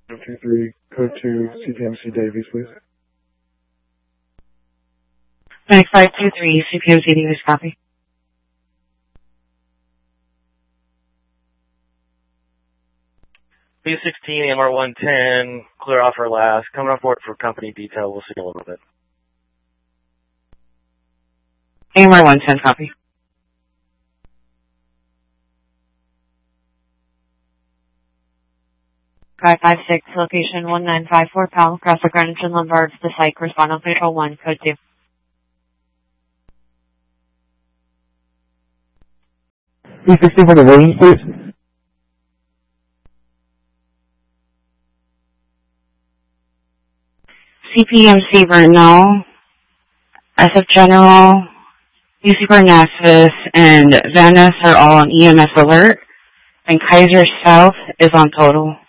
023, code 2, CPMC Davies, please. 9523, CPMC Davies, copy. B16, MR110, clear off our last. Coming on board for company detail. We'll see you in a little bit. AMR 110, copy. Five 56, location 1954 Powell, across the Greenwich and Lombard, the site, correspond on control 1, code 2. B16 for the Williams, please. CPMC Bernal, SF General, UC Parnassus, and Van Ness are all on EMS alert, and Kaiser South is on total.